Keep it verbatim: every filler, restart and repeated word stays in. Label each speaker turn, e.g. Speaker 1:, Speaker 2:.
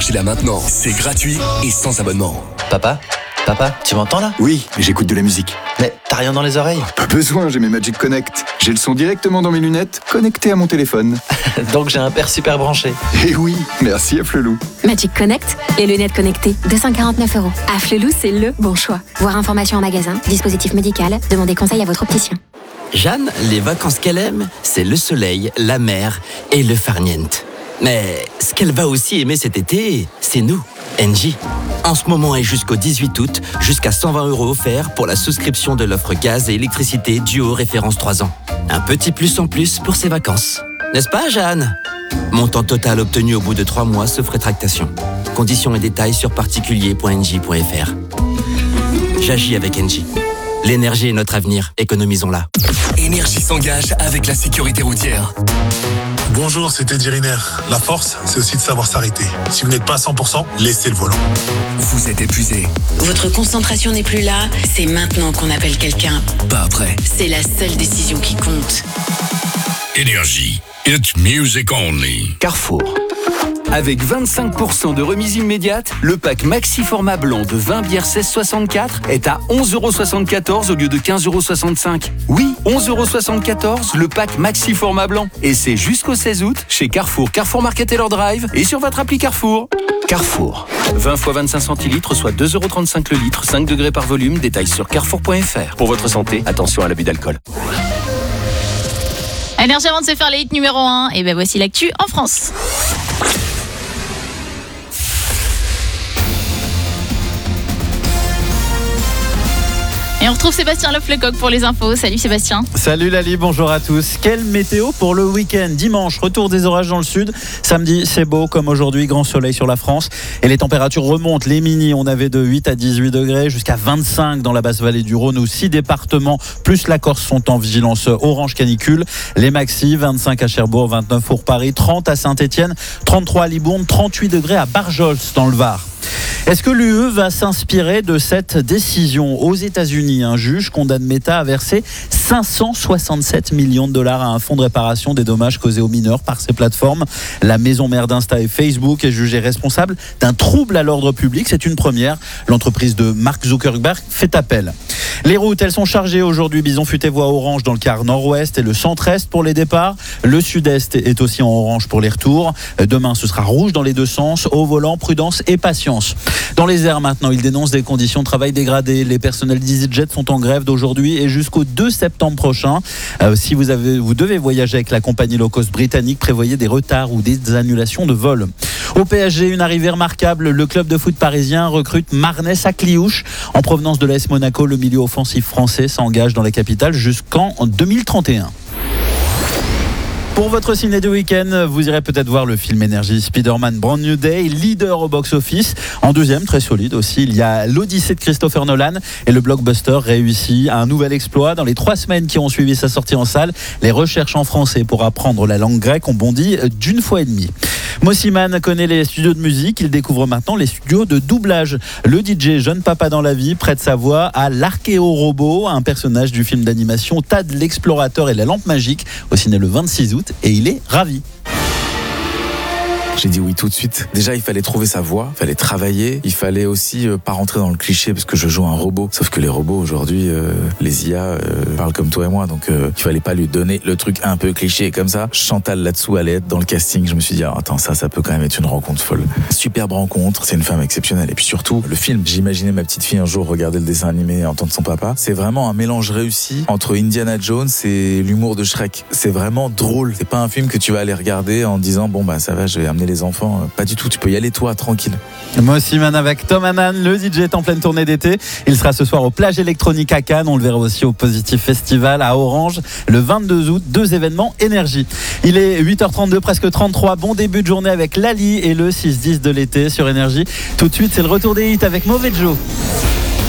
Speaker 1: C'est là maintenant, c'est gratuit et sans abonnement.
Speaker 2: Papa ? Papa, tu m'entends là ?
Speaker 3: Oui, j'écoute de la musique.
Speaker 2: Mais t'as rien dans les oreilles ?
Speaker 3: Pas besoin, j'ai mes Magic Connect. J'ai le son directement dans mes lunettes, connecté à mon téléphone.
Speaker 2: Donc j'ai un père super branché.
Speaker 3: Et oui, merci à Flelou.
Speaker 4: Magic Connect, les lunettes connectées, deux cent quarante-neuf euros. À Flelou, c'est le bon choix. Voir information en magasin, dispositif médical, demandez conseil à votre opticien.
Speaker 5: Jeanne, les vacances qu'elle aime, c'est le soleil, la mer et le farniente. Mais ce qu'elle va aussi aimer cet été, c'est nous, Engie. En ce moment et jusqu'au dix-huit août, jusqu'à cent vingt euros offerts pour la souscription de l'offre gaz et électricité duo référence trois ans. Un petit plus en plus pour ses vacances. N'est-ce pas, Jeanne ? Montant total obtenu au bout de trois mois sauf rétractation. Conditions et détails sur particulier point engie point f r. J'agis avec Engie. L'énergie est notre avenir, économisons-la.
Speaker 1: Énergie s'engage avec la sécurité routière.
Speaker 6: Bonjour, c'est Teddy Riner. La force, c'est aussi de savoir s'arrêter. Si vous n'êtes pas à cent pour cent, laissez le volant.
Speaker 1: Vous êtes épuisé.
Speaker 7: Votre concentration n'est plus là, c'est maintenant qu'on appelle quelqu'un.
Speaker 1: Pas après.
Speaker 7: C'est la seule décision qui compte.
Speaker 8: Énergie, it's music only.
Speaker 9: Carrefour. Avec vingt-cinq pour cent de remise immédiate, le pack Maxi Format Blanc de vingt bières seize soixante-quatre est à onze euros soixante-quatorze au lieu de quinze euros soixante-cinq. Oui, onze euros soixante-quatorze, le pack Maxi Format Blanc. Et c'est jusqu'au seize août chez Carrefour, Carrefour Market et leur Drive et sur votre appli Carrefour. Carrefour. vingt fois vingt-cinq centilitres, soit deux euros trente-cinq le litre, cinq degrés par volume. Détails sur carrefour point f r. Pour votre santé, attention à l'abus d'alcool.
Speaker 10: Énergie avant de se faire les hits numéro un. Et ben voici l'actu en France. Et on retrouve Sébastien Loff-Lecoq pour les infos. Salut Sébastien.
Speaker 11: Salut Lali, bonjour à tous. Quelle météo pour le week-end ? Dimanche, retour des orages dans le sud. Samedi, c'est beau comme aujourd'hui, grand soleil sur la France. Et les températures remontent. Les mini, on avait de huit à dix-huit degrés, jusqu'à vingt-cinq dans la basse vallée du Rhône, où six départements, plus la Corse, sont en vigilance orange canicule. Les maxi, vingt-cinq à Cherbourg, vingt-neuf pour Paris, trente à Saint-Étienne, trente-trois à Libourne, trente-huit degrés à Barjols dans le Var. Est-ce que l'U E va s'inspirer de cette décision ? Aux États-Unis, un juge condamne Meta à verser cinq cent soixante-sept millions de dollars à un fonds de réparation des dommages causés aux mineurs par ces plateformes. La maison mère d'Insta et Facebook est jugée responsable d'un trouble à l'ordre public. C'est une première. L'entreprise de Mark Zuckerberg fait appel. Les routes, elles sont chargées aujourd'hui. Bison Futé voie orange dans le quart nord-ouest et le centre-est pour les départs. Le sud-est est aussi en orange pour les retours. Demain, ce sera rouge dans les deux sens. Au volant, prudence et patience. Dans les airs maintenant, ils dénoncent des conditions de travail dégradées. Les personnels d'EasyJet sont en grève d'aujourd'hui et jusqu'au deux septembre prochain. Euh, si vous, avez, vous devez voyager avec la compagnie low cost britannique, prévoyez des retards ou des annulations de vols. Au P S G, une arrivée remarquable. Le club de foot parisien recrute Marnès Akliouche. En provenance de l'A S Monaco, le milieu offensif français s'engage dans la capitale jusqu'en deux mille trente et un. Pour votre ciné de week-end, vous irez peut-être voir le film Énergie Spider-Man Brand New Day, leader au box-office. En deuxième, très solide aussi, il y a l'Odyssée de Christopher Nolan et le blockbuster réussit un nouvel exploit. Dans les trois semaines qui ont suivi sa sortie en salle, les recherches en français pour apprendre la langue grecque ont bondi d'une fois et demie. Mossiman connaît les studios de musique, il découvre maintenant les studios de doublage. Le D J Jeune Papa dans la vie prête sa voix à l'Archéo-Robot, un personnage du film d'animation Tad l'explorateur et la lampe magique, au ciné le vingt-six août, et il est ravi.
Speaker 12: J'ai dit oui tout de suite. Déjà, il fallait trouver sa voix, il fallait travailler, il fallait aussi euh, pas rentrer dans le cliché parce que je joue un robot. Sauf que les robots aujourd'hui, euh, les I A euh, parlent comme toi et moi, donc euh, il fallait pas lui donner le truc un peu cliché comme ça. Chantal là-dessous allait être dans le casting. Je me suis dit ah, attends, ça, ça peut quand même être une rencontre folle. Superbe rencontre, c'est une femme exceptionnelle. Et puis surtout, le film. J'imaginais ma petite fille un jour regarder le dessin animé et entendre son papa. C'est vraiment un mélange réussi entre Indiana Jones et l'humour de Shrek. C'est vraiment drôle. C'est pas un film que tu vas aller regarder en disant bon bah ça va, je vais amener les enfants. Pas du tout, tu peux y aller toi, tranquille.
Speaker 11: Mossiman avec Tom Hanan, le D J est en pleine tournée d'été. Il sera ce soir aux plages électroniques à Cannes. On le verra aussi au Positif Festival à Orange le vingt-deux août. Deux événements énergie. Il est huit heures trente-deux, presque trente-trois. Bon début de journée avec Lali et le six dix de l'été sur Énergie. Tout de suite, c'est le retour des hits avec Mauvais Joe.